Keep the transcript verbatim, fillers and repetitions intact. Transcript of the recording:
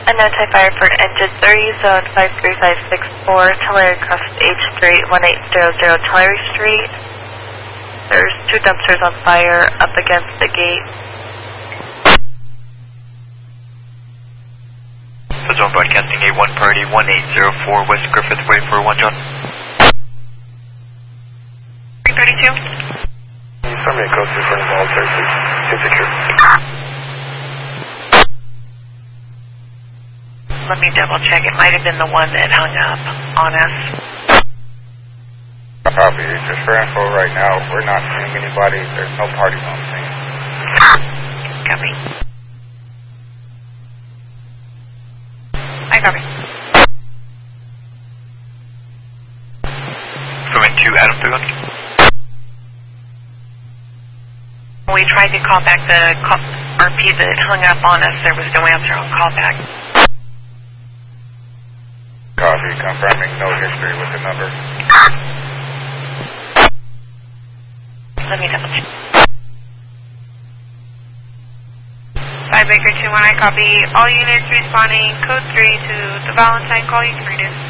Anti-fire for engine three, zone five three five six four, Tulare Crest H three one eight zero zero Tulare Street. There's two dumpsters on fire up against the gate. Zone broadcasting A one party one eight zero four West Griffith Way for one John. three thirty-two. Somebody code two for involved, please. Two secure. Let me double check. It might have been the one that hung up on us. Copy. Just for info right now, we're not seeing anybody. There's no parties on scene. Copy. I copy. Going to Adam Thugon. We tried to call back the call, R P that hung up on us. There was no answer on callback. Copy. Confirming no history with the number. Let me double check. five Baker two one, I copy. All units responding code three to the Valentine call. You can read it.